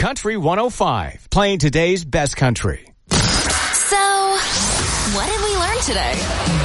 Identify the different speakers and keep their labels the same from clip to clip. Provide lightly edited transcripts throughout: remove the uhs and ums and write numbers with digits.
Speaker 1: Country 105, playing today's best country.
Speaker 2: So, what did we learn today?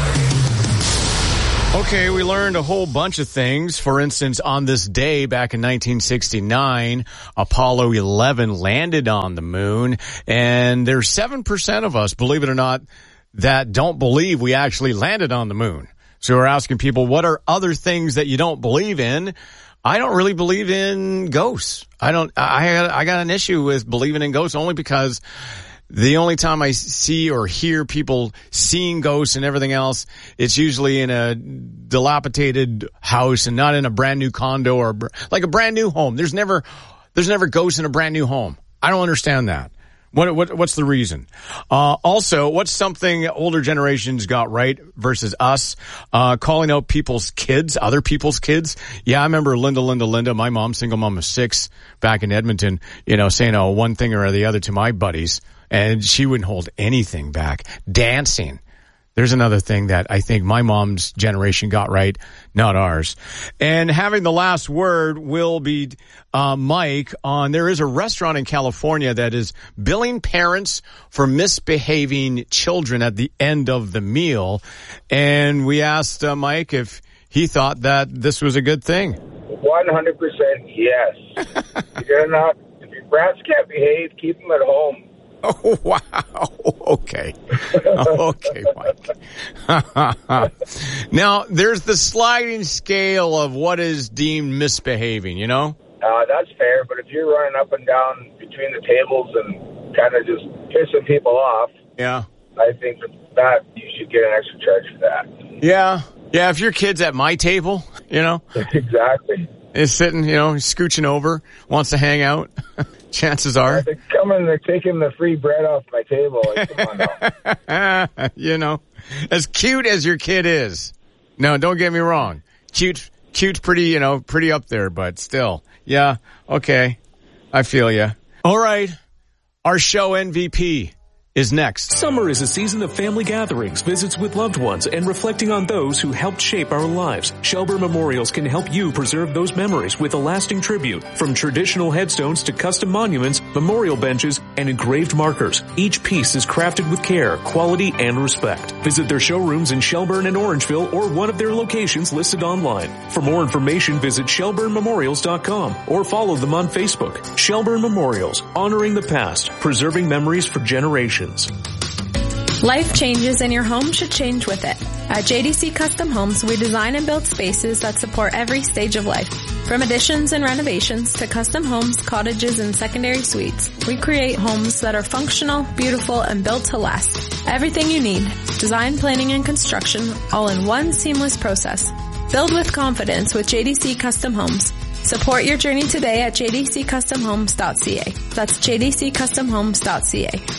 Speaker 1: Okay, we learned a whole bunch of things. For instance, on this day back in 1969, Apollo 11 landed on the moon, and there's 7% of us, believe it or not, that don't believe we actually landed on the moon. So we're asking people, what are other things that you don't believe in? I don't really believe in ghosts. I got an issue with believing in ghosts only because the only time I see or hear people seeing ghosts and everything else, it's usually in a dilapidated house and not in a brand new condo or like a brand new home. There's never ghosts in a brand new home. I don't understand that. What's the reason? Also, what's something older generations got right versus us? Calling out people's kids, other people's kids. Yeah, I remember Linda, my mom, single mom of 6 back in Edmonton, saying one thing or the other to my buddies. And she wouldn't hold anything back. Dancing. There's another thing that I think my mom's generation got right, not ours. And having the last word will be Mike on there is a restaurant in California that is billing parents for misbehaving children at the end of the meal. And we asked Mike if he thought that this was a good thing.
Speaker 3: 100% yes. If your brats can't behave, keep them at home.
Speaker 1: Oh, wow. Okay. Okay, Mike. Now, there's the sliding scale of what is deemed misbehaving,
Speaker 3: That's fair, but if you're running up and down between the tables and kind of just pissing people off,
Speaker 1: yeah,
Speaker 3: I think that you should get an extra charge for that.
Speaker 1: Yeah. Yeah, if your kid's at my table,
Speaker 3: Exactly.
Speaker 1: Is sitting, scooching over, wants to hang out, chances are.
Speaker 3: They're coming, they're taking the free bread off my table. Like, come on
Speaker 1: now. As cute as your kid is. No, don't get me wrong. Cute's pretty, pretty up there, but still. Yeah, okay. I feel ya. All right. Our show MVP is next.
Speaker 4: Summer is a season of family gatherings, visits with loved ones, and reflecting on those who helped shape our lives. Shelburne Memorials can help you preserve those memories with a lasting tribute. From traditional headstones to custom monuments, memorial benches, and engraved markers, each piece is crafted with care, quality, and respect. Visit their showrooms in Shelburne and Orangeville or one of their locations listed online. For more information, visit shelburnememorials.com or follow them on Facebook. Shelburne Memorials, honoring the past, preserving memories for generations.
Speaker 5: Life changes and your home should change with it. At JDC Custom Homes, we design and build spaces that support every stage of life. From additions and renovations to custom homes, cottages, and secondary suites, we create homes that are functional, beautiful, and built to last. Everything you need, design, planning, and construction, all in one seamless process. Build with confidence with JDC Custom Homes. Support your journey today at jdccustomhomes.ca. That's jdccustomhomes.ca.